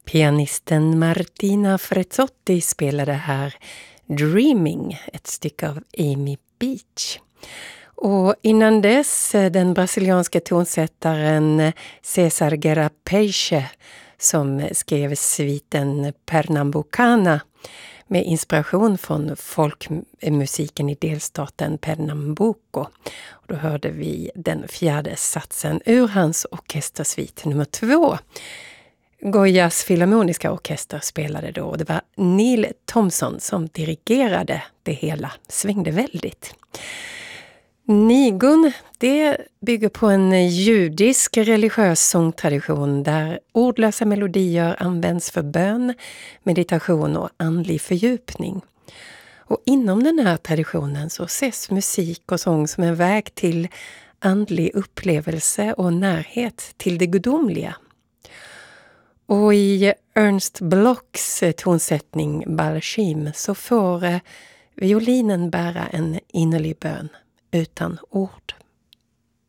Pianisten Martina Frezzotti spelade här Dreaming, ett stycke av Amy Beach. Och innan dess den brasilianska tonsättaren César Guerra Peixe som skrev sviten Pernambucana med inspiration från folkmusiken i delstaten Pernambuco. Och då hörde vi den fjärde satsen ur hans orkestersvit nummer 2. Goiás Filharmoniska orkester spelade då och det var Neil Thompson som dirigerade det hela. Svängde väldigt. Nigun, det bygger på en judisk religiös sångtradition där ordlösa melodier används för bön, meditation och andlig fördjupning. Och inom den här traditionen så ses musik och sång som en väg till andlig upplevelse och närhet till det gudomliga. Och i Ernst Blochs tonsättning Balshim så får violinen bära en innerlig bön utan ord.